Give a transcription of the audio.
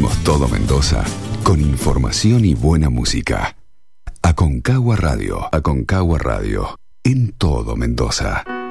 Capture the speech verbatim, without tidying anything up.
Abrimos todo Mendoza con información y buena música. Aconcagua Radio, Aconcagua Radio, en todo Mendoza.